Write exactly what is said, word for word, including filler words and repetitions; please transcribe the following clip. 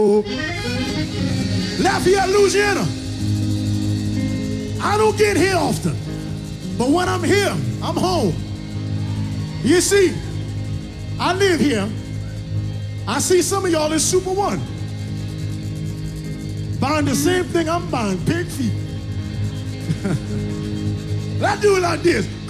Lafayette, Louisiana. I don't get here often, but when I'm here, I'm home. You see, I live here. I see some of y'all in Super One buying the same thing I'm buying, pig feet. I do it like this.